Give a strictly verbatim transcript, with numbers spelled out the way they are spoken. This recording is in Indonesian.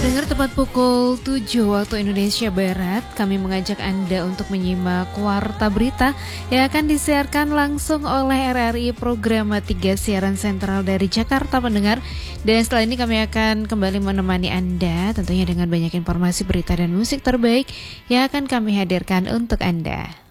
Pendengar, tepat pukul tujuh waktu Indonesia Barat, kami mengajak Anda untuk menyimak Warta Berita yang akan disiarkan langsung oleh R R I Program tiga Siaran Sentral dari Jakarta, pendengar. Dan setelah ini kami akan kembali menemani Anda tentunya dengan banyak informasi berita dan musik terbaik yang akan kami hadirkan untuk Anda.